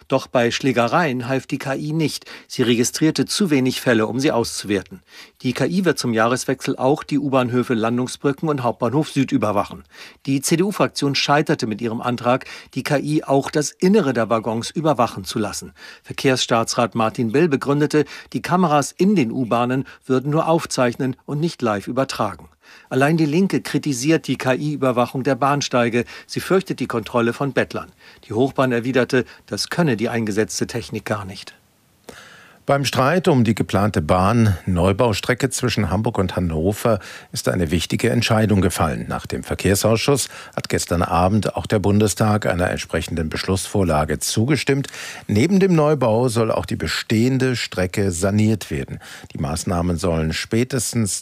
Doch bei Schlägereien half die KI nicht. Sie registrierte zu wenig Fälle, um sie auszuwerten. Die KI wird zum Jahreswechsel auch die U-Bahnhöfe Landungsbrücken und Hauptbahnhof Süd überwachen. Die CDU-Fraktion scheiterte mit ihrem Antrag, die KI auch das Innere der Waggons überwachen zu lassen. Verkehrsstaatsrat Martin Bill begründete, die Kameras in den U-Bahnen würden nur aufzeichnen und nicht live übertragen. Allein die Linke kritisiert die KI-Überwachung der Bahnsteige. Sie fürchtet die Kontrolle von Bettlern. Die Hochbahn erwiderte, das könne die eingesetzte Technik gar nicht. Beim Streit um die geplante Bahn-Neubaustrecke zwischen Hamburg und Hannover ist eine wichtige Entscheidung gefallen. Nach dem Verkehrsausschuss hat gestern Abend auch der Bundestag einer entsprechenden Beschlussvorlage zugestimmt. Neben dem Neubau soll auch die bestehende Strecke saniert werden. Die Maßnahmen sollen spätestens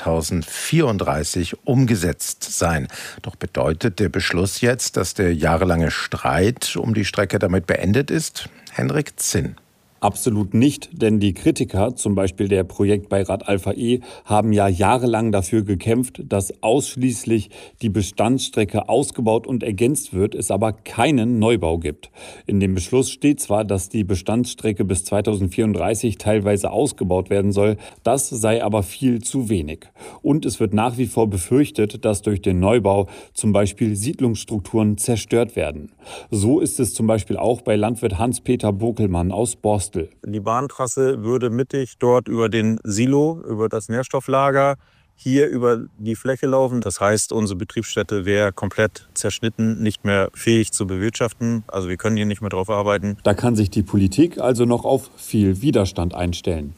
2034 umgesetzt sein. Doch bedeutet der Beschluss jetzt, dass der jahrelange Streit um die Strecke damit beendet ist? Henrik Zinn. Absolut nicht, denn die Kritiker, zum Beispiel der Projektbeirat Alpha E, haben ja jahrelang dafür gekämpft, dass ausschließlich die Bestandsstrecke ausgebaut und ergänzt wird, es aber keinen Neubau gibt. In dem Beschluss steht zwar, dass die Bestandsstrecke bis 2034 teilweise ausgebaut werden soll, das sei aber viel zu wenig. Und es wird nach wie vor befürchtet, dass durch den Neubau zum Beispiel Siedlungsstrukturen zerstört werden. So ist es zum Beispiel auch bei Landwirt Hans-Peter Bokelmann aus Borstel. Die Bahntrasse würde mittig dort über den Silo, über das Nährstofflager, hier über die Fläche laufen. Das heißt, unsere Betriebsstätte wäre komplett zerschnitten, nicht mehr fähig zu bewirtschaften. Also wir können hier nicht mehr drauf arbeiten. Da kann sich die Politik also noch auf viel Widerstand einstellen.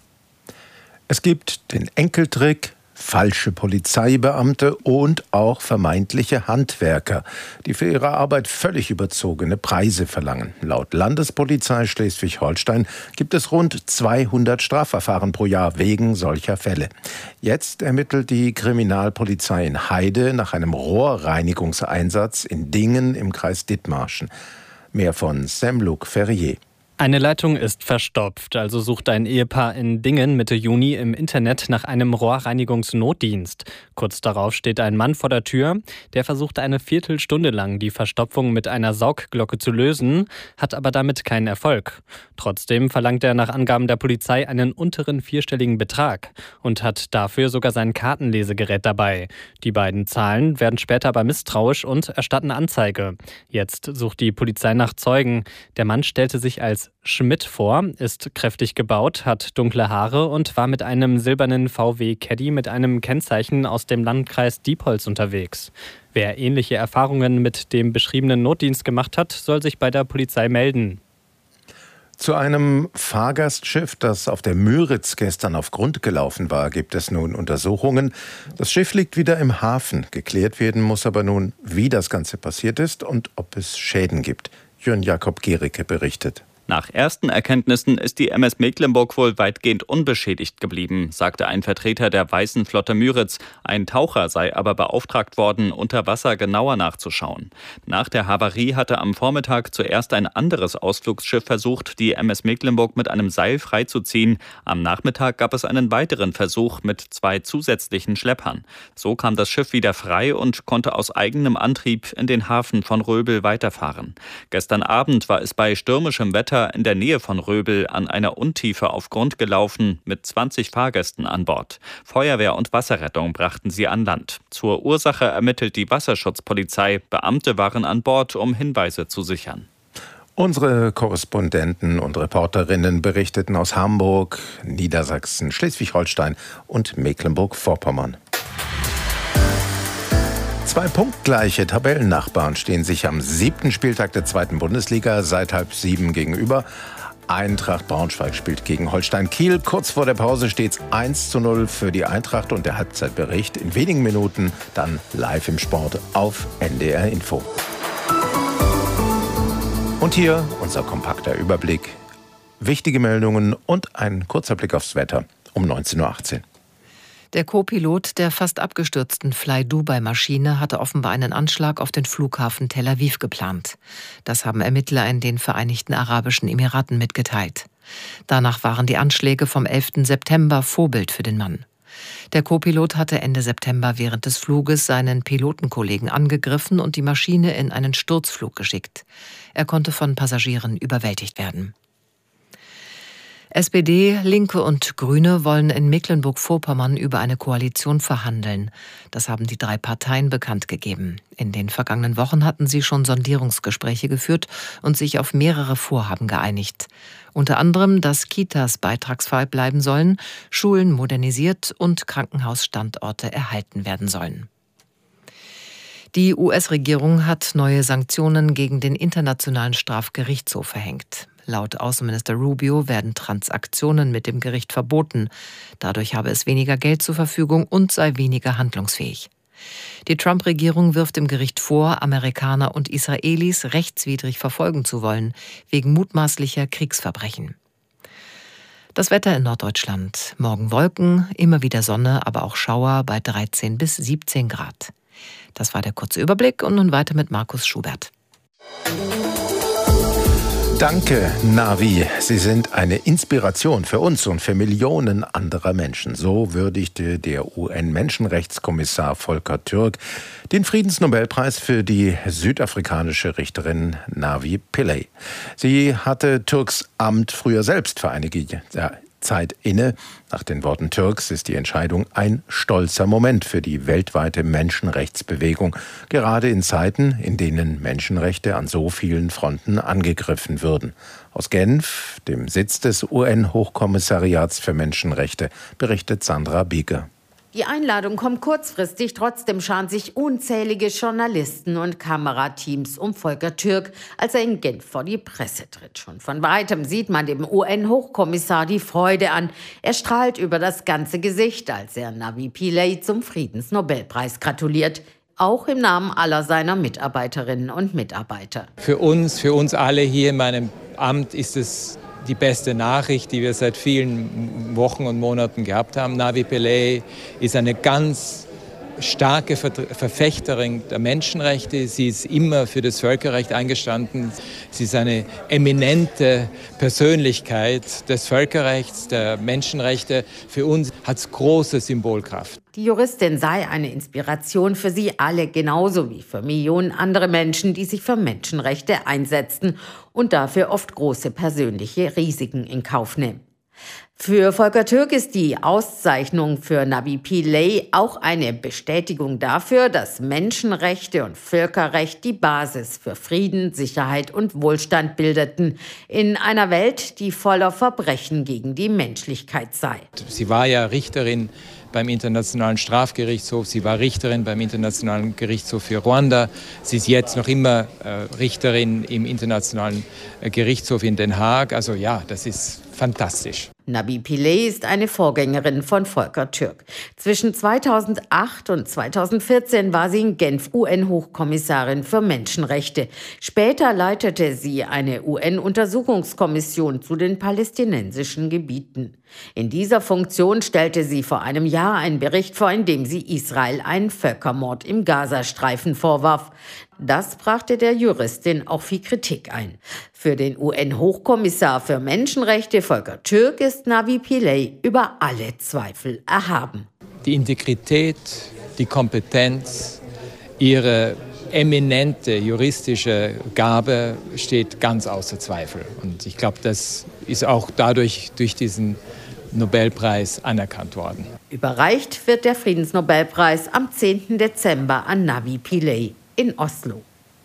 Es gibt den Enkeltrick, falsche Polizeibeamte und auch vermeintliche Handwerker, die für ihre Arbeit völlig überzogene Preise verlangen. Laut Landespolizei Schleswig-Holstein gibt es rund 200 Strafverfahren pro Jahr wegen solcher Fälle. Jetzt ermittelt die Kriminalpolizei in Heide nach einem Rohrreinigungseinsatz in Dingen im Kreis Dithmarschen. Mehr von Saint-Luc Ferrier. Eine Leitung ist verstopft, also sucht ein Ehepaar in Dingen Mitte Juni im Internet nach einem Rohrreinigungsnotdienst. Kurz darauf steht ein Mann vor der Tür, der versucht eine Viertelstunde lang die Verstopfung mit einer Saugglocke zu lösen, hat aber damit keinen Erfolg. Trotzdem verlangt er nach Angaben der Polizei einen unteren vierstelligen Betrag und hat dafür sogar sein Kartenlesegerät dabei. Die beiden Zahlen werden später aber misstrauisch und erstatten Anzeige. Jetzt sucht die Polizei nach Zeugen. Der Mann stellte sich als Schmidt vor, ist kräftig gebaut, hat dunkle Haare und war mit einem silbernen VW Caddy mit einem Kennzeichen aus dem Landkreis Diepholz unterwegs. Wer ähnliche Erfahrungen mit dem beschriebenen Notdienst gemacht hat, soll sich bei der Polizei melden. Zu einem Fahrgastschiff, das auf der Müritz gestern auf Grund gelaufen war, gibt es nun Untersuchungen. Das Schiff liegt wieder im Hafen. Geklärt werden muss aber nun, wie das Ganze passiert ist und ob es Schäden gibt. Jörn Jakob Gericke berichtet. Nach ersten Erkenntnissen ist die MS Mecklenburg wohl weitgehend unbeschädigt geblieben, sagte ein Vertreter der Weißen Flotte Müritz. Ein Taucher sei aber beauftragt worden, unter Wasser genauer nachzuschauen. Nach der Havarie hatte am Vormittag zuerst ein anderes Ausflugsschiff versucht, die MS Mecklenburg mit einem Seil freizuziehen. Am Nachmittag gab es einen weiteren Versuch mit 2 zusätzlichen Schleppern. So kam das Schiff wieder frei und konnte aus eigenem Antrieb in den Hafen von Röbel weiterfahren. Gestern Abend war es bei stürmischem Wetter in der Nähe von Röbel an einer Untiefe auf Grund gelaufen mit 20 Fahrgästen an Bord. Feuerwehr und Wasserrettung brachten sie an Land. Zur Ursache ermittelt die Wasserschutzpolizei. Beamte waren an Bord, um Hinweise zu sichern. Unsere Korrespondenten und Reporterinnen berichteten aus Hamburg, Niedersachsen, Schleswig-Holstein und Mecklenburg-Vorpommern. 2 punktgleiche Tabellennachbarn stehen sich am 7. Spieltag der 2. Bundesliga seit 6:30 gegenüber. Eintracht Braunschweig spielt gegen Holstein Kiel. Kurz vor der Pause steht es 1:0 für die Eintracht und der Halbzeitbericht in wenigen Minuten dann live im Sport auf NDR Info. Und hier unser kompakter Überblick. Wichtige Meldungen und ein kurzer Blick aufs Wetter um 19:18 Uhr. Der Co-Pilot der fast abgestürzten Fly-Dubai-Maschine hatte offenbar einen Anschlag auf den Flughafen Tel Aviv geplant. Das haben Ermittler in den Vereinigten Arabischen Emiraten mitgeteilt. Danach waren die Anschläge vom 11. September Vorbild für den Mann. Der Co-Pilot hatte Ende September während des Fluges seinen Pilotenkollegen angegriffen und die Maschine in einen Sturzflug geschickt. Er konnte von Passagieren überwältigt werden. SPD, Linke und Grüne wollen in Mecklenburg-Vorpommern über eine Koalition verhandeln. Das haben die 3 Parteien bekannt gegeben. In den vergangenen Wochen hatten sie schon Sondierungsgespräche geführt und sich auf mehrere Vorhaben geeinigt. Unter anderem, dass Kitas beitragsfrei bleiben sollen, Schulen modernisiert und Krankenhausstandorte erhalten werden sollen. Die US-Regierung hat neue Sanktionen gegen den Internationalen Strafgerichtshof verhängt. Laut Außenminister Rubio werden Transaktionen mit dem Gericht verboten. Dadurch habe es weniger Geld zur Verfügung und sei weniger handlungsfähig. Die Trump-Regierung wirft dem Gericht vor, Amerikaner und Israelis rechtswidrig verfolgen zu wollen, wegen mutmaßlicher Kriegsverbrechen. Das Wetter in Norddeutschland. Morgen Wolken, immer wieder Sonne, aber auch Schauer bei 13 bis 17 Grad. Das war der kurze Überblick und nun weiter mit Markus Schubert. Danke, Navi. Sie sind eine Inspiration für uns und für Millionen anderer Menschen. So würdigte der UN-Menschenrechtskommissar Volker Türk den Friedensnobelpreis für die südafrikanische Richterin Navi Pillay. Sie hatte Türks Amt früher selbst für einige Zeit inne. Nach den Worten Türks ist die Entscheidung ein stolzer Moment für die weltweite Menschenrechtsbewegung, gerade in Zeiten, in denen Menschenrechte an so vielen Fronten angegriffen würden. Aus Genf, dem Sitz des UN-Hochkommissariats für Menschenrechte, berichtet Sandra Bieger. Die Einladung kommt kurzfristig, trotzdem scharen sich unzählige Journalisten und Kamerateams um Volker Türk, als er in Genf vor die Presse tritt. Schon von weitem sieht man dem UN-Hochkommissar die Freude an. Er strahlt über das ganze Gesicht, als er Navi Pillay zum Friedensnobelpreis gratuliert. Auch im Namen aller seiner Mitarbeiterinnen und Mitarbeiter. Für uns alle hier in meinem Amt ist es die beste Nachricht, die wir seit vielen Wochen und Monaten gehabt haben. Navi Pillay ist eine ganz starke Verfechterin der Menschenrechte. Sie ist immer für das Völkerrecht eingestanden. Sie ist eine eminente Persönlichkeit des Völkerrechts, der Menschenrechte. Für uns hat es große Symbolkraft. Die Juristin sei eine Inspiration für sie alle, genauso wie für Millionen andere Menschen, die sich für Menschenrechte einsetzen und dafür oft große persönliche Risiken in Kauf nehmen. Für Volker Türk ist die Auszeichnung für Navi Pillay auch eine Bestätigung dafür, dass Menschenrechte und Völkerrecht die Basis für Frieden, Sicherheit und Wohlstand bildeten in einer Welt, die voller Verbrechen gegen die Menschlichkeit sei. Sie war ja Richterin beim Internationalen Strafgerichtshof, sie war Richterin beim Internationalen Gerichtshof für Ruanda, sie ist jetzt noch immer Richterin im Internationalen Gerichtshof in Den Haag. Also ja, das ist fantastisch. Navi Pillay ist eine Vorgängerin von Volker Türk. Zwischen 2008 und 2014 war sie in Genf UN-Hochkommissarin für Menschenrechte. Später leitete sie eine UN-Untersuchungskommission zu den palästinensischen Gebieten. In dieser Funktion stellte sie vor einem Jahr einen Bericht vor, in dem sie Israel einen Völkermord im Gazastreifen vorwarf. Das brachte der Juristin auch viel Kritik ein. Für den UN-Hochkommissar für Menschenrechte Volker Türk ist Navi Pillay über alle Zweifel erhaben. Die Integrität, die Kompetenz, ihre eminente juristische Gabe steht ganz außer Zweifel. Und ich glaube, das ist auch dadurch durch diesen Nobelpreis anerkannt worden. Überreicht wird der Friedensnobelpreis am 10. Dezember an Navi Pillay in Oslo.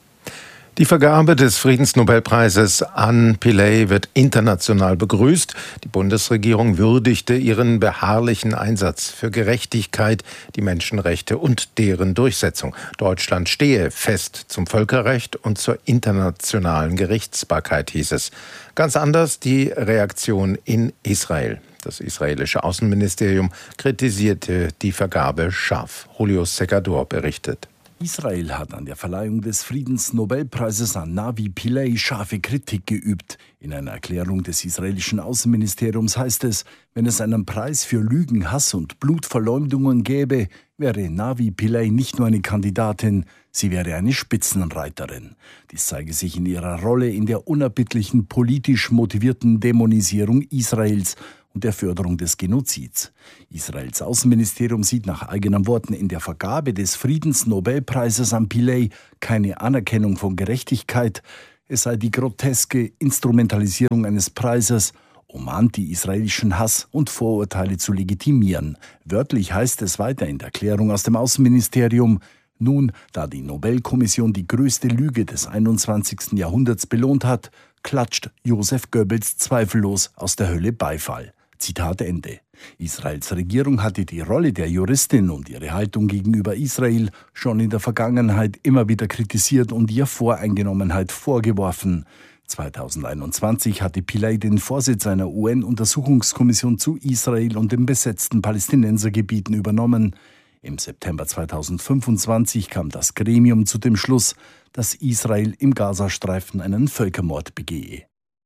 Die Vergabe des Friedensnobelpreises an Pillay wird international begrüßt. Die Bundesregierung würdigte ihren beharrlichen Einsatz für Gerechtigkeit, die Menschenrechte und deren Durchsetzung. Deutschland stehe fest zum Völkerrecht und zur internationalen Gerichtsbarkeit, hieß es. Ganz anders die Reaktion in Israel. Das israelische Außenministerium kritisierte die Vergabe scharf. Julio Segador berichtet. Israel hat an der Verleihung des Friedensnobelpreises an Navi Pillay scharfe Kritik geübt. In einer Erklärung des israelischen Außenministeriums heißt es, wenn es einen Preis für Lügen, Hass und Blutverleumdungen gäbe, wäre Navi Pillay nicht nur eine Kandidatin, sie wäre eine Spitzenreiterin. Dies zeige sich in ihrer Rolle in der unerbittlichen politisch motivierten Dämonisierung Israels und der Förderung des Genozids. Israels Außenministerium sieht nach eigenen Worten in der Vergabe des Friedensnobelpreises an Pillay keine Anerkennung von Gerechtigkeit. Es sei die groteske Instrumentalisierung eines Preises, um anti-israelischen Hass und Vorurteile zu legitimieren. Wörtlich heißt es weiter in der Erklärung aus dem Außenministerium: Nun, da die Nobelkommission die größte Lüge des 21. Jahrhunderts belohnt hat, klatscht Josef Goebbels zweifellos aus der Hölle Beifall. Zitat Ende. Israels Regierung hatte die Rolle der Juristin und ihre Haltung gegenüber Israel schon in der Vergangenheit immer wieder kritisiert und ihr Voreingenommenheit vorgeworfen. 2021 hatte Pillay den Vorsitz einer UN-Untersuchungskommission zu Israel und den besetzten Palästinensergebieten übernommen. Im September 2025 kam das Gremium zu dem Schluss, dass Israel im Gazastreifen einen Völkermord begehe.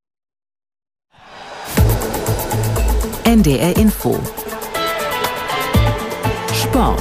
NDR Info. Sport.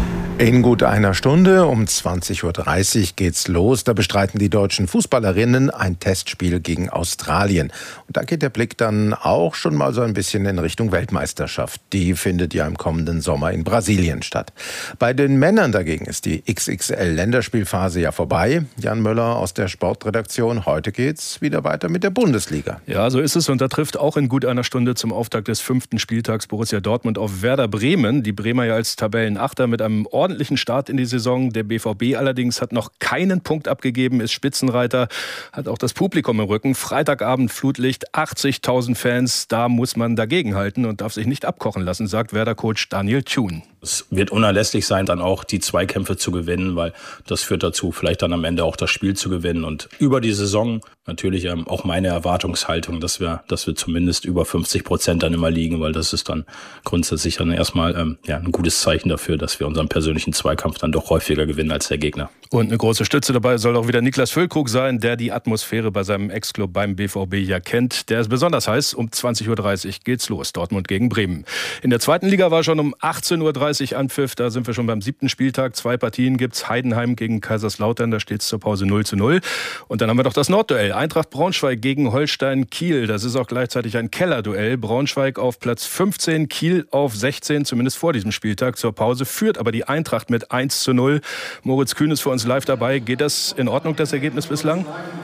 In gut einer Stunde um 20.30 Uhr geht's los. Da bestreiten die deutschen Fußballerinnen ein Testspiel gegen Australien. Und da geht der Blick dann auch schon mal so ein bisschen in Richtung Weltmeisterschaft. Die findet ja im kommenden Sommer in Brasilien statt. Bei den Männern dagegen ist die XXL-Länderspielphase ja vorbei. Jan Möller aus der Sportredaktion. Heute geht's wieder weiter mit der Bundesliga. Ja, so ist es. Und da trifft auch in gut einer Stunde zum Auftakt des 5. Spieltags Borussia Dortmund auf Werder Bremen. Die Bremer ja als Tabellenachter mit einem ordentlichen Start in die Saison. Der BVB allerdings hat noch keinen Punkt abgegeben, ist Spitzenreiter, hat auch das Publikum im Rücken. Freitagabend Flutlicht, 80.000 Fans, da muss man dagegenhalten und darf sich nicht abkochen lassen, sagt Werder-Coach Daniel Thun. Es wird unerlässlich sein, dann auch die Zweikämpfe zu gewinnen, weil das führt dazu, vielleicht dann am Ende auch das Spiel zu gewinnen. Und über die Saison natürlich auch meine Erwartungshaltung, dass wir zumindest über 50% dann immer liegen, weil das ist dann grundsätzlich dann erstmal ein gutes Zeichen dafür, dass wir unseren persönlichen Zweikampf dann doch häufiger gewinnen als der Gegner. Und eine große Stütze dabei soll auch wieder Niklas Füllkrug sein, der die Atmosphäre bei seinem Ex-Club beim BVB ja kennt. Der ist besonders heiß. Um 20.30 Uhr geht's los. Dortmund gegen Bremen. In der zweiten Liga war schon um 18.30 Uhr Anpfiff. Da sind wir schon beim 7. Spieltag. 2 Partien gibt's. Heidenheim gegen Kaiserslautern. Da steht's zur Pause 0:0. Und dann haben wir doch das Nordduell. Eintracht Braunschweig gegen Holstein Kiel. Das ist auch gleichzeitig ein Kellerduell. Braunschweig auf Platz 15, Kiel auf 16, zumindest vor diesem Spieltag. Zur Pause führt aber die Eintracht mit 1:0. Moritz Kühn ist für uns live dabei. Geht das in Ordnung, das Ergebnis bislang?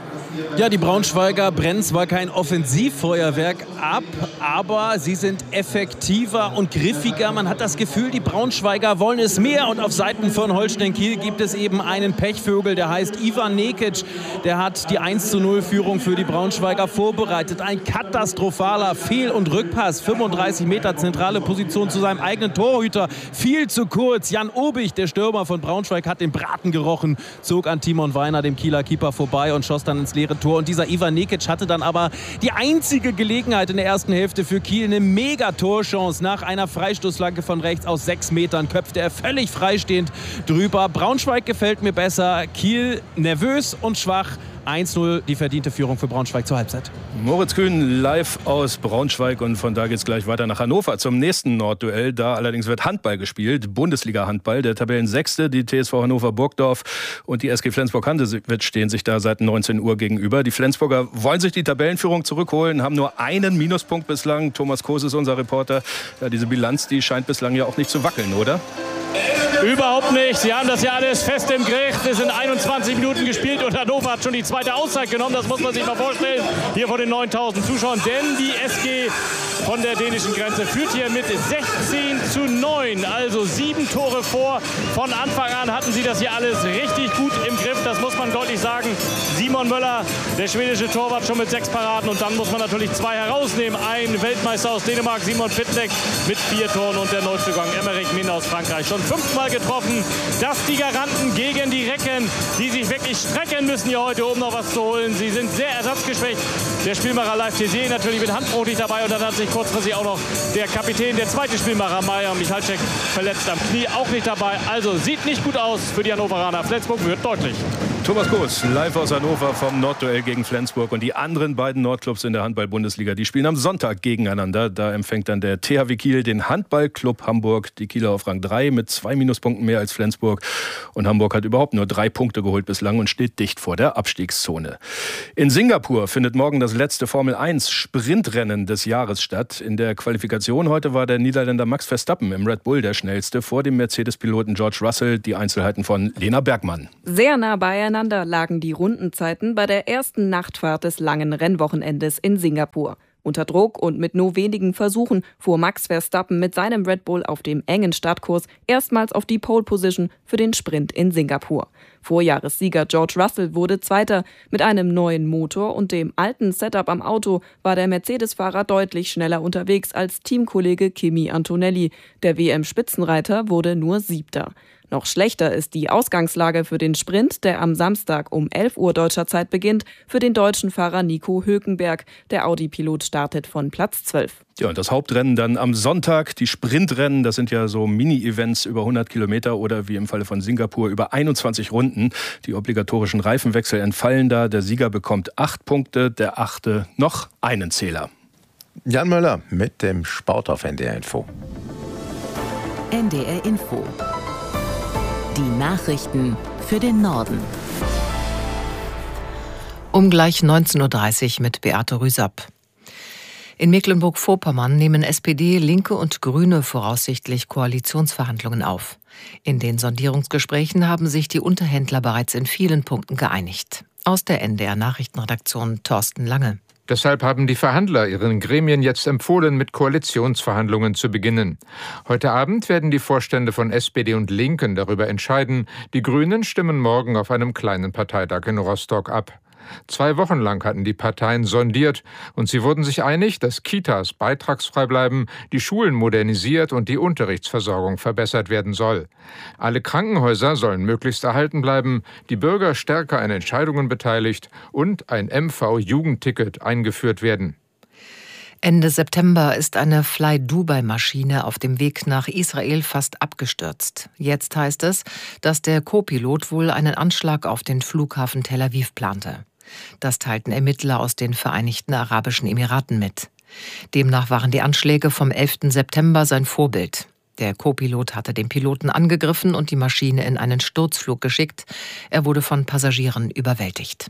Ja, die Braunschweiger brennen zwar kein Offensivfeuerwerk ab, aber sie sind effektiver und griffiger. Man hat das Gefühl, die Braunschweiger wollen es mehr. Und auf Seiten von Holstein Kiel gibt es eben einen Pechvögel, der heißt Ivan Nekic. Der hat die 1:0-Führung für die Braunschweiger vorbereitet. Ein katastrophaler Fehl- und Rückpass. 35 Meter zentrale Position zu seinem eigenen Torhüter. Viel zu kurz. Jan Obich, der Stürmer von Braunschweig, hat den Braten gerochen, zog an Timon Weiner, dem Kieler Keeper, vorbei und schoss dann ins leere Tor. Und dieser Ivan Nekic hatte dann aber die einzige Gelegenheit in der ersten Hälfte für Kiel, eine Mega-Torchance. Nach einer Freistoßflanke von rechts aus 6 Metern köpfte er völlig freistehend drüber. Braunschweig gefällt mir besser, Kiel nervös und schwach. 1:0 die verdiente Führung für Braunschweig zur Halbzeit. Moritz Kühn live aus Braunschweig und von da geht's gleich weiter nach Hannover zum nächsten Nordduell. Da allerdings wird Handball gespielt, Bundesliga-Handball. Der Tabellensechste, die TSV Hannover Burgdorf und die SG Flensburg-Handewitt stehen sich da seit 19 Uhr gegenüber. Die Flensburger wollen sich die Tabellenführung zurückholen, haben nur einen Minuspunkt bislang. Thomas Koos ist unser Reporter. Ja, diese Bilanz, die scheint bislang ja auch nicht zu wackeln, oder? Überhaupt nicht. Sie haben das ja alles fest im Griff. Es sind 21 Minuten gespielt und Hannover hat schon die zweite Auszeit genommen. Das muss man sich mal vorstellen. Hier vor den 9.000 Zuschauern. Denn die SG von der dänischen Grenze führt hier mit 16:9. Also 7 Tore vor. Von Anfang an hatten sie das hier alles richtig gut im Griff. Das muss man deutlich sagen. Simon Möller, der schwedische Torwart, schon mit 6 Paraden. Und dann muss man natürlich 2 herausnehmen. Ein Weltmeister aus Dänemark, Simon Pittek, mit 4 Toren. Und der Neuzugang Emmerich Min aus Frankreich. Schon 5-mal getroffen. Das die Garanten gegen die Recken, die sich wirklich strecken müssen hier heute, um noch was zu holen. Sie sind sehr ersatzgeschwächt. Der Spielmacher Leif Tessier natürlich mit Handbruch nicht dabei. Und dann hat sich kurzfristig auch noch der Kapitän, der zweite Spielmacher Maja Michalczek, verletzt am Knie, auch nicht dabei. Also sieht nicht gut aus für die Hannoveraner. Flensburg wird deutlich. Thomas Koos, live aus Hannover vom Nordduell gegen Flensburg. Und die anderen beiden Nordclubs in der Handball-Bundesliga, die spielen am Sonntag gegeneinander. Da empfängt dann der THW Kiel den Handballclub Hamburg. Die Kieler auf Rang 3 mit 2 Minuspunkten mehr als Flensburg. Und Hamburg hat überhaupt nur 3 Punkte geholt bislang und steht dicht vor der Abstiegszone. In Singapur findet morgen das letzte Formel-1-Sprintrennen des Jahres statt. In der Qualifikation heute war der Niederländer Max Verstappen im Red Bull der schnellste vor dem Mercedes-Piloten George Russell. Die Einzelheiten von Lena Bergmann. Sehr nah beieinander lagen die Rundenzeiten bei der ersten Nachtfahrt des langen Rennwochenendes in Singapur. Unter Druck und mit nur wenigen Versuchen fuhr Max Verstappen mit seinem Red Bull auf dem engen Startkurs erstmals auf die Pole Position für den Sprint in Singapur. Vorjahressieger George Russell wurde Zweiter. Mit einem neuen Motor und dem alten Setup am Auto war der Mercedes-Fahrer deutlich schneller unterwegs als Teamkollege Kimi Antonelli. Der WM-Spitzenreiter wurde nur 7. Noch schlechter ist die Ausgangslage für den Sprint, der am Samstag um 11 Uhr deutscher Zeit beginnt, für den deutschen Fahrer Nico Hülkenberg. Der Audi-Pilot startet von Platz 12. Ja, und das Hauptrennen dann am Sonntag, die Sprintrennen, das sind ja so Mini-Events über 100 Kilometer oder wie im Falle von Singapur über 21 Runden. Die obligatorischen Reifenwechsel entfallen da. Der Sieger bekommt 8 Punkte, der 8. noch einen Zähler. Jan Möller mit dem Sport auf NDR Info. NDR Info. Die Nachrichten für den Norden. Um gleich 19.30 Uhr mit Beate Rüsapp. In Mecklenburg-Vorpommern nehmen SPD, Linke und Grüne voraussichtlich Koalitionsverhandlungen auf. In den Sondierungsgesprächen haben sich die Unterhändler bereits in vielen Punkten geeinigt. Aus der NDR-Nachrichtenredaktion Thorsten Lange. Deshalb haben die Verhandler ihren Gremien jetzt empfohlen, mit Koalitionsverhandlungen zu beginnen. Heute Abend werden die Vorstände von SPD und Linken darüber entscheiden. Die Grünen stimmen morgen auf einem kleinen Parteitag in Rostock ab. 2 Wochen lang hatten die Parteien sondiert und sie wurden sich einig, dass Kitas beitragsfrei bleiben, die Schulen modernisiert und die Unterrichtsversorgung verbessert werden soll. Alle Krankenhäuser sollen möglichst erhalten bleiben, die Bürger stärker an Entscheidungen beteiligt und ein MV-Jugendticket eingeführt werden. Ende September ist eine Fly-Dubai-Maschine auf dem Weg nach Israel fast abgestürzt. Jetzt heißt es, dass der Co-Pilot wohl einen Anschlag auf den Flughafen Tel Aviv plante. Das teilten Ermittler aus den Vereinigten Arabischen Emiraten mit. Demnach waren die Anschläge vom 11. September sein Vorbild. Der Co-Pilot hatte den Piloten angegriffen und die Maschine in einen Sturzflug geschickt. Er wurde von Passagieren überwältigt.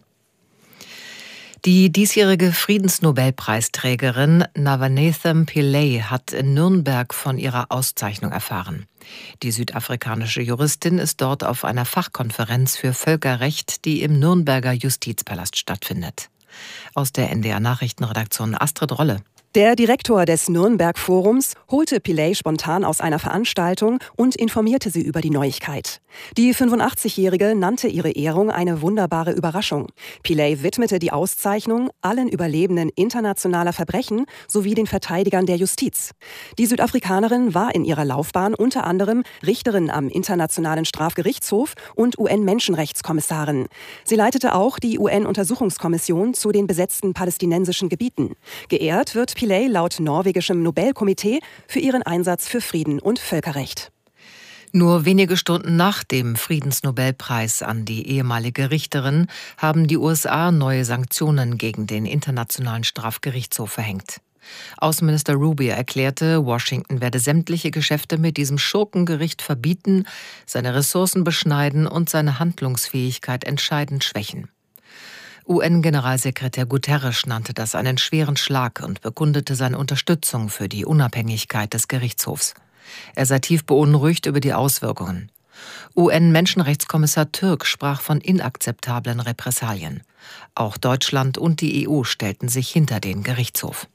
Die diesjährige Friedensnobelpreisträgerin Navanethem Pillay hat in Nürnberg von ihrer Auszeichnung erfahren. Die südafrikanische Juristin ist dort auf einer Fachkonferenz für Völkerrecht, die im Nürnberger Justizpalast stattfindet. Aus der NDR-Nachrichtenredaktion Astrid Rolle. Der Direktor des Nürnberg-Forums holte Pillay spontan aus einer Veranstaltung und informierte sie über die Neuigkeit. Die 85-Jährige nannte ihre Ehrung eine wunderbare Überraschung. Pillay widmete die Auszeichnung allen Überlebenden internationaler Verbrechen sowie den Verteidigern der Justiz. Die Südafrikanerin war in ihrer Laufbahn unter anderem Richterin am Internationalen Strafgerichtshof und UN-Menschenrechtskommissarin. Sie leitete auch die UN-Untersuchungskommission zu den besetzten palästinensischen Gebieten. Geehrt wird Pillay laut norwegischem Nobelkomitee für ihren Einsatz für Frieden und Völkerrecht. Nur wenige Stunden nach dem Friedensnobelpreis an die ehemalige Richterin haben die USA neue Sanktionen gegen den Internationalen Strafgerichtshof verhängt. Außenminister Rubio erklärte, Washington werde sämtliche Geschäfte mit diesem Schurkengericht verbieten, seine Ressourcen beschneiden und seine Handlungsfähigkeit entscheidend schwächen. UN-Generalsekretär Guterres nannte das einen schweren Schlag und bekundete seine Unterstützung für die Unabhängigkeit des Gerichtshofs. Er sei tief beunruhigt über die Auswirkungen. UN-Menschenrechtskommissar Türk sprach von inakzeptablen Repressalien. Auch Deutschland und die EU stellten sich hinter den Gerichtshof.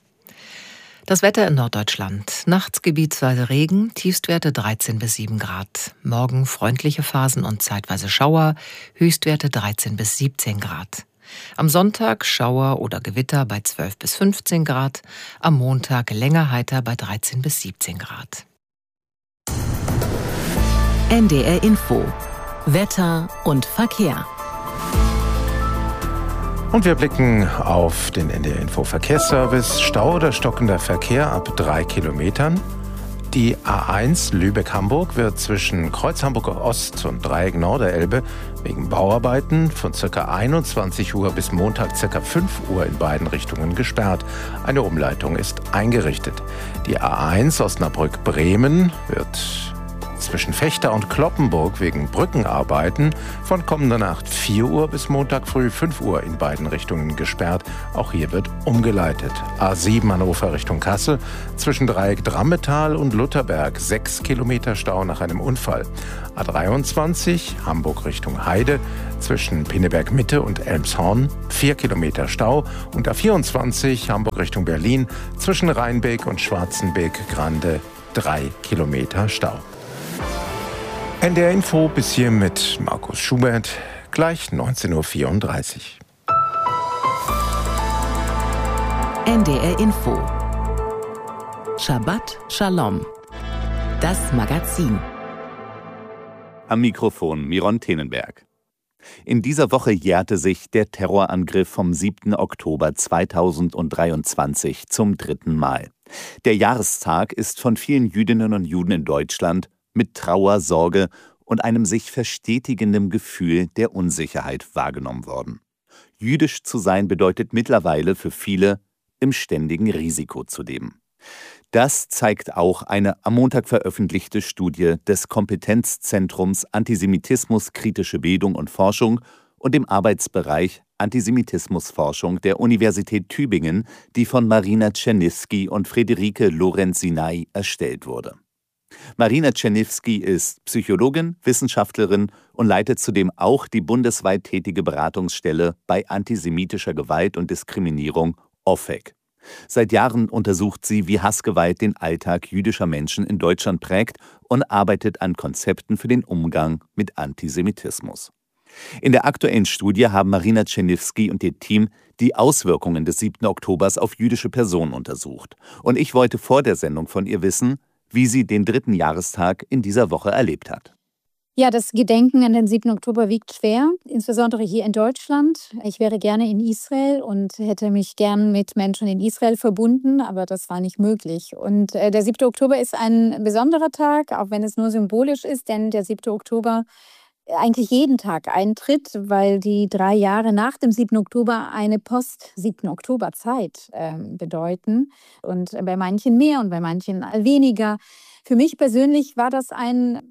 Das Wetter in Norddeutschland. Nachts gebietsweise Regen, Tiefstwerte 13 bis 7 Grad. Morgen freundliche Phasen und zeitweise Schauer, Höchstwerte 13 bis 17 Grad. Am Sonntag Schauer oder Gewitter bei 12 bis 15 Grad. Am Montag länger heiter bei 13 bis 17 Grad. NDR Info. Wetter und Verkehr. Und wir blicken auf den NDR Info Verkehrsservice. Stau oder stockender Verkehr ab 3 Kilometern. Die A1 Lübeck-Hamburg wird zwischen Kreuz Hamburger Ost und Dreieck Norderelbe wegen Bauarbeiten von ca. 21 Uhr bis Montag ca. 5 Uhr in beiden Richtungen gesperrt. Eine Umleitung ist eingerichtet. Die A1 Osnabrück-Bremen wird zwischen Vechta und Cloppenburg wegen Brückenarbeiten von kommender Nacht 4 Uhr bis Montag früh 5 Uhr in beiden Richtungen gesperrt. Auch hier wird umgeleitet. A7 Hannover Richtung Kassel zwischen Dreieck Drammetal und Lutherberg 6 Kilometer Stau nach einem Unfall. A23 Hamburg Richtung Heide zwischen Pinneberg Mitte und Elmshorn 4 Kilometer Stau und A24 Hamburg Richtung Berlin zwischen Rheinbeek und Schwarzenbeek-Grande 3 Kilometer Stau. NDR Info bis hier mit Markus Schubert, gleich 19.34 Uhr. NDR Info. Shabbat Shalom. Das Magazin. Am Mikrofon Miron Tenenberg. In dieser Woche jährte sich der Terrorangriff vom 7. Oktober 2023 zum 3. Mal. Der Jahrestag ist von vielen Jüdinnen und Juden in Deutschland mit Trauer, Sorge und einem sich verstetigenden Gefühl der Unsicherheit wahrgenommen worden. Jüdisch zu sein bedeutet mittlerweile für viele, im ständigen Risiko zu leben. Das zeigt auch eine am Montag veröffentlichte Studie des Kompetenzzentrums Antisemitismus, kritische Bildung und Forschung und dem Arbeitsbereich Antisemitismusforschung der Universität Tübingen, die von Marina Czerniewski und Friederike Lorenz-Sinai erstellt wurde. Marina Czerniewski ist Psychologin, Wissenschaftlerin und leitet zudem auch die bundesweit tätige Beratungsstelle bei antisemitischer Gewalt und Diskriminierung OFEC. Seit Jahren untersucht sie, wie Hassgewalt den Alltag jüdischer Menschen in Deutschland prägt und arbeitet an Konzepten für den Umgang mit Antisemitismus. In der aktuellen Studie haben Marina Czerniewski und ihr Team die Auswirkungen des 7. Oktobers auf jüdische Personen untersucht. Und ich wollte vor der Sendung von ihr wissen, wie sie den 3. Jahrestag in dieser Woche erlebt hat. Ja, das Gedenken an den 7. Oktober wiegt schwer, insbesondere hier in Deutschland. Ich wäre gerne in Israel und hätte mich gern mit Menschen in Israel verbunden, aber das war nicht möglich. Und der 7. Oktober ist ein besonderer Tag, auch wenn es nur symbolisch ist, denn der 7. Oktober eigentlich jeden Tag eintritt, weil die 3 Jahre nach dem 7. Oktober eine Post-7. Oktober-Zeit bedeuten. Und bei manchen mehr und bei manchen weniger. Für mich persönlich war das ein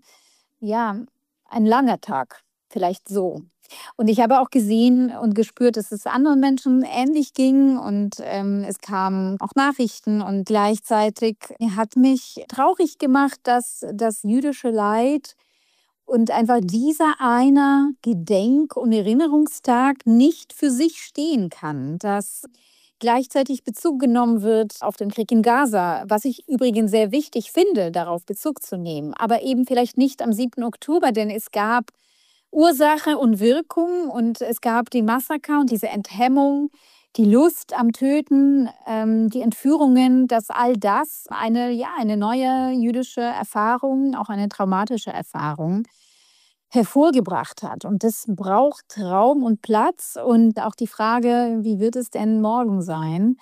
langer Tag, vielleicht so. Und ich habe auch gesehen und gespürt, dass es anderen Menschen ähnlich ging. Und es kamen auch Nachrichten. Und gleichzeitig hat mich traurig gemacht, dass das jüdische Leid und einfach dieser einer Gedenk- und Erinnerungstag nicht für sich stehen kann. Dass gleichzeitig Bezug genommen wird auf den Krieg in Gaza, was ich übrigens sehr wichtig finde, darauf Bezug zu nehmen. Aber eben vielleicht nicht am 7. Oktober, denn es gab Ursache und Wirkung und es gab die Massaker und diese Enthemmung, die Lust am Töten, die Entführungen, dass all das eine neue jüdische Erfahrung, auch eine traumatische Erfahrung hervorgebracht hat. Und das braucht Raum und Platz und auch die Frage, wie wird es denn morgen sein?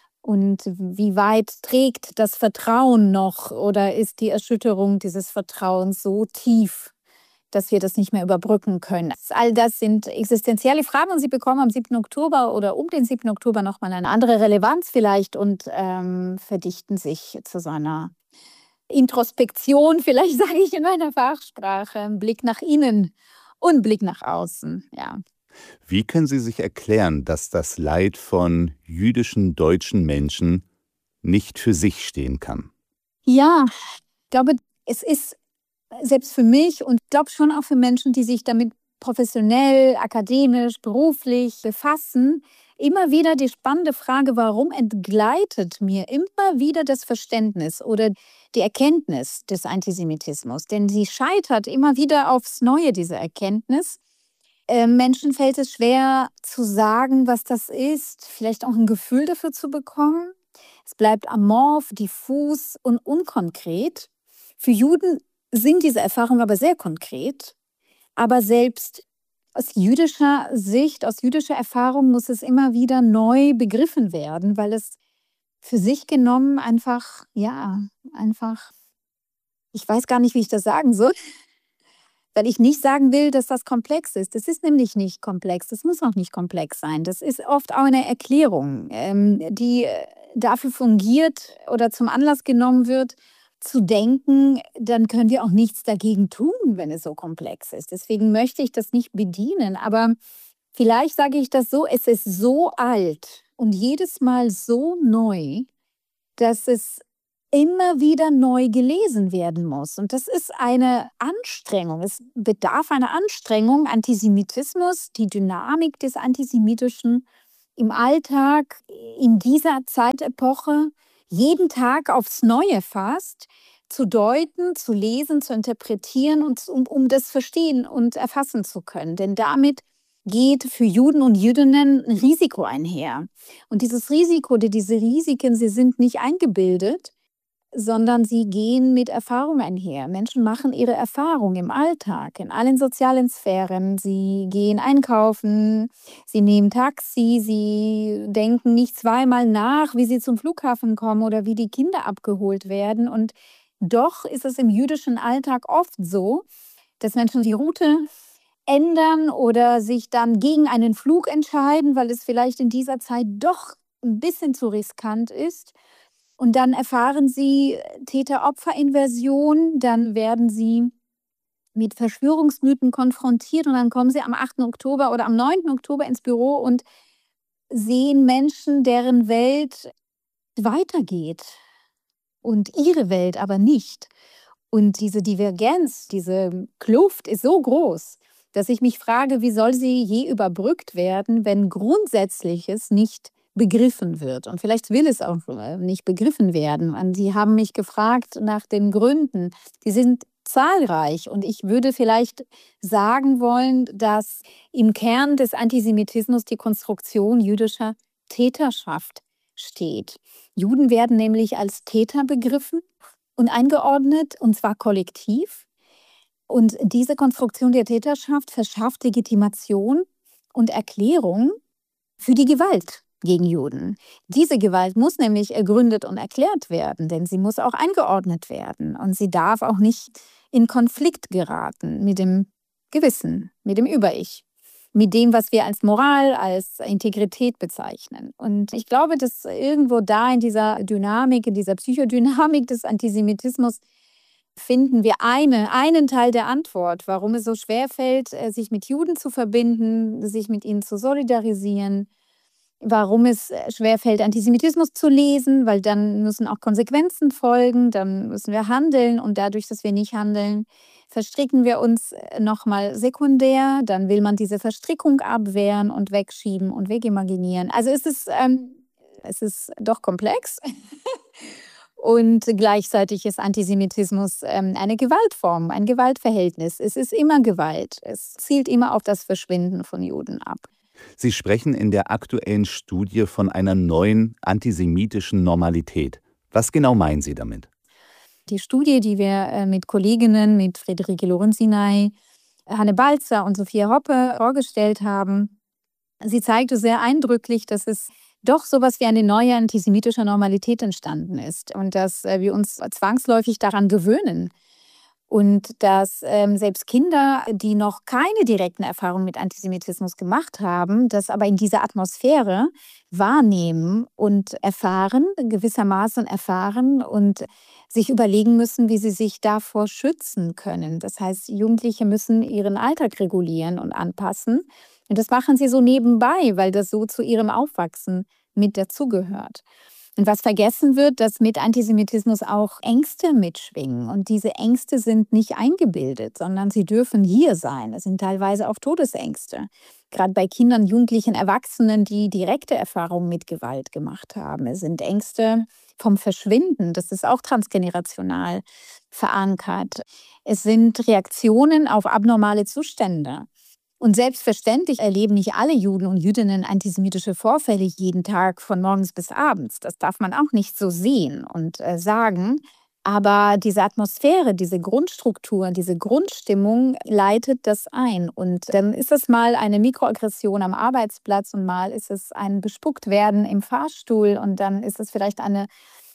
Und wie weit trägt das Vertrauen noch oder ist die Erschütterung dieses Vertrauens so tief, dass wir das nicht mehr überbrücken können? All das sind existenzielle Fragen und sie bekommen am 7. Oktober oder um den 7. Oktober nochmal eine andere Relevanz vielleicht und verdichten sich zu so einer Introspektion, vielleicht sage ich in meiner Fachsprache, Blick nach innen und Blick nach außen. Ja. Wie können Sie sich erklären, dass das Leid von jüdischen deutschen Menschen nicht für sich stehen kann? Ja, ich glaube, es ist selbst für mich und ich glaube schon auch für Menschen, die sich damit professionell, akademisch, beruflich befassen, immer wieder die spannende Frage, warum entgleitet mir immer wieder das Verständnis oder die Erkenntnis des Antisemitismus? Denn sie scheitert immer wieder aufs Neue, diese Erkenntnis. Menschen fällt es schwer zu sagen, was das ist, vielleicht auch ein Gefühl dafür zu bekommen. Es bleibt amorph, diffus und unkonkret. Für Juden sind diese Erfahrungen aber sehr konkret. Aber selbst aus jüdischer Sicht, aus jüdischer Erfahrung muss es immer wieder neu begriffen werden, weil es für sich genommen einfach Ich weiß gar nicht, wie ich das sagen soll, weil ich nicht sagen will, dass das komplex ist. Das ist nämlich nicht komplex. Das muss auch nicht komplex sein. Das ist oft auch eine Erklärung, die dafür fungiert oder zum Anlass genommen wird, zu denken, dann können wir auch nichts dagegen tun, wenn es so komplex ist. Deswegen möchte ich das nicht bedienen. Aber vielleicht sage ich das so, es ist so alt und jedes Mal so neu, dass es immer wieder neu gelesen werden muss. Und das ist eine Anstrengung. Es bedarf einer Anstrengung. Antisemitismus, die Dynamik des Antisemitischen im Alltag, in dieser Zeitepoche, jeden Tag aufs Neue fast, zu deuten, zu lesen, zu interpretieren und um das verstehen und erfassen zu können. Denn damit geht für Juden und Jüdinnen ein Risiko einher. Und dieses Risiko, diese Risiken, sie sind nicht eingebildet, sondern sie gehen mit Erfahrung einher. Menschen machen ihre Erfahrung im Alltag, in allen sozialen Sphären. Sie gehen einkaufen, sie nehmen Taxi, sie denken nicht zweimal nach, wie sie zum Flughafen kommen oder wie die Kinder abgeholt werden. Und doch ist es im jüdischen Alltag oft so, dass Menschen die Route ändern oder sich dann gegen einen Flug entscheiden, weil es vielleicht in dieser Zeit doch ein bisschen zu riskant ist. Und dann erfahren sie Täter-Opfer-Inversion, dann werden sie mit Verschwörungsmythen konfrontiert und dann kommen sie am 8. Oktober oder am 9. Oktober ins Büro und sehen Menschen, deren Welt weitergeht und ihre Welt aber nicht. Und diese Divergenz, diese Kluft ist so groß, dass ich mich frage, wie soll sie je überbrückt werden, wenn Grundsätzliches nicht begriffen wird. Und vielleicht will es auch nicht begriffen werden. Und Sie haben mich gefragt nach den Gründen. Die sind zahlreich. Und ich würde vielleicht sagen wollen, dass im Kern des Antisemitismus die Konstruktion jüdischer Täterschaft steht. Juden werden nämlich als Täter begriffen und eingeordnet, und zwar kollektiv. Und diese Konstruktion der Täterschaft verschafft Legitimation und Erklärung für die Gewalt gegen Juden. Diese Gewalt muss nämlich ergründet und erklärt werden, denn sie muss auch eingeordnet werden. Und sie darf auch nicht in Konflikt geraten mit dem Gewissen, mit dem Über-Ich, mit dem, was wir als Moral, als Integrität bezeichnen. Und ich glaube, dass irgendwo da in dieser Dynamik, in dieser Psychodynamik des Antisemitismus finden wir einen Teil der Antwort, warum es so schwerfällt, sich mit Juden zu verbinden, sich mit ihnen zu solidarisieren, warum es schwerfällt, Antisemitismus zu lesen, weil dann müssen auch Konsequenzen folgen, dann müssen wir handeln und dadurch, dass wir nicht handeln, verstricken wir uns nochmal sekundär, dann will man diese Verstrickung abwehren und wegschieben und wegimaginieren. Also es ist doch komplex und gleichzeitig ist Antisemitismus eine Gewaltform, ein Gewaltverhältnis. Es ist immer Gewalt, es zielt immer auf das Verschwinden von Juden ab. Sie sprechen in der aktuellen Studie von einer neuen antisemitischen Normalität. Was genau meinen Sie damit? Die Studie, die wir mit Kolleginnen, mit Friederike Lorenzinai, Hanne Balzer und Sophia Hoppe vorgestellt haben, sie zeigte sehr eindrücklich, dass es doch sowas wie eine neue antisemitische Normalität entstanden ist und dass wir uns zwangsläufig daran gewöhnen. Und dass selbst Kinder, die noch keine direkten Erfahrungen mit Antisemitismus gemacht haben, das aber in dieser Atmosphäre wahrnehmen und erfahren, gewissermaßen erfahren und sich überlegen müssen, wie sie sich davor schützen können. Das heißt, Jugendliche müssen ihren Alltag regulieren und anpassen. Und das machen sie so nebenbei, weil das so zu ihrem Aufwachsen mit dazugehört. Und was vergessen wird, dass mit Antisemitismus auch Ängste mitschwingen. Und diese Ängste sind nicht eingebildet, sondern sie dürfen hier sein. Es sind teilweise auch Todesängste. Gerade bei Kindern, Jugendlichen, Erwachsenen, die direkte Erfahrungen mit Gewalt gemacht haben. Es sind Ängste vom Verschwinden. Das ist auch transgenerational verankert. Es sind Reaktionen auf abnormale Zustände. Und selbstverständlich erleben nicht alle Juden und Jüdinnen antisemitische Vorfälle jeden Tag von morgens bis abends. Das darf man auch nicht so sehen und sagen. Aber diese Atmosphäre, diese Grundstruktur, diese Grundstimmung leitet das ein. Und dann ist es mal eine Mikroaggression am Arbeitsplatz und mal ist es ein Bespucktwerden im Fahrstuhl und dann ist es vielleicht eine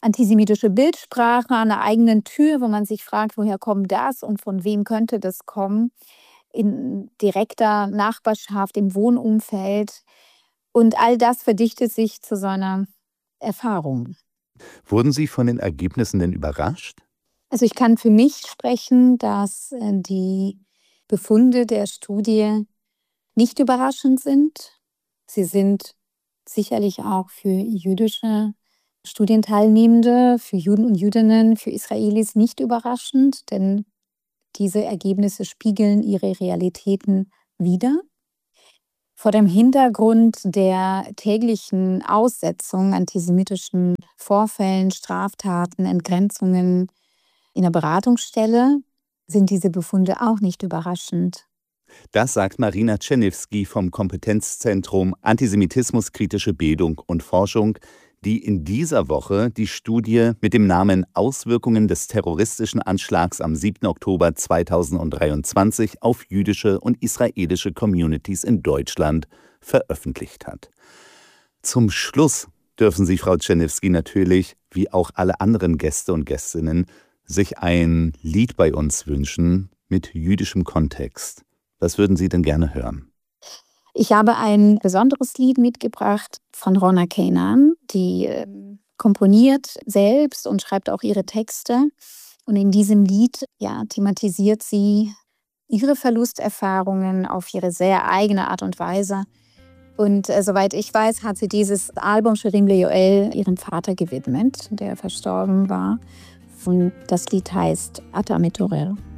antisemitische Bildsprache an der eigenen Tür, wo man sich fragt, woher kommt das und von wem könnte das kommen, in direkter Nachbarschaft, im Wohnumfeld. Und all das verdichtet sich zu so einer Erfahrung. Wurden Sie von den Ergebnissen denn überrascht? Also ich kann für mich sprechen, dass die Befunde der Studie nicht überraschend sind. Sie sind sicherlich auch für jüdische Studienteilnehmende, für Juden und Jüdinnen, für Israelis nicht überraschend, denn diese Ergebnisse spiegeln ihre Realitäten wider. Vor dem Hintergrund der täglichen Aussetzung antisemitischen Vorfällen, Straftaten, Entgrenzungen in der Beratungsstelle sind diese Befunde auch nicht überraschend. Das sagt Marina Czerniewski vom Kompetenzzentrum Antisemitismuskritische Bildung und Forschung, die in dieser Woche die Studie mit dem Namen Auswirkungen des terroristischen Anschlags am 7. Oktober 2023 auf jüdische und israelische Communities in Deutschland veröffentlicht hat. Zum Schluss dürfen Sie, Frau Czerniewski, natürlich, wie auch alle anderen Gäste und Gästinnen, sich ein Lied bei uns wünschen mit jüdischem Kontext. Was würden Sie denn gerne hören? Ich habe ein besonderes Lied mitgebracht von Rona Kainan, die komponiert selbst und schreibt auch ihre Texte. Und in diesem Lied thematisiert sie ihre Verlusterfahrungen auf ihre sehr eigene Art und Weise. Und soweit ich weiß, hat sie dieses Album Shirim LeYoel ihrem Vater gewidmet, der verstorben war. Und das Lied heißt Ata Mitorer.